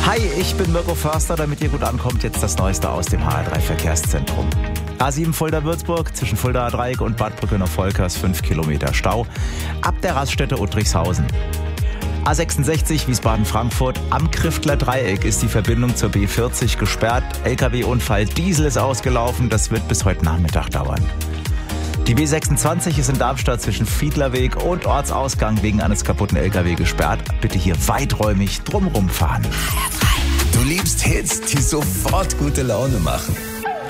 Hi, ich bin Mirko Förster, damit ihr gut ankommt, jetzt das Neueste aus dem HR3 Verkehrszentrum. A7 Fulda-Würzburg zwischen Fuldaer Dreieck und Bad Brücke-Volkers 5 Kilometer Stau. Ab der Raststätte Uttrichshausen. A66 Wiesbaden-Frankfurt am Kriftler Dreieck ist die Verbindung zur B40 gesperrt. LKW-Unfall, Diesel ist ausgelaufen, das wird bis heute Nachmittag dauern. Die B26 ist in Darmstadt zwischen Fiedlerweg und Ortsausgang wegen eines kaputten LKW gesperrt. Bitte hier weiträumig drumrum fahren. Du liebst Hits, die sofort gute Laune machen.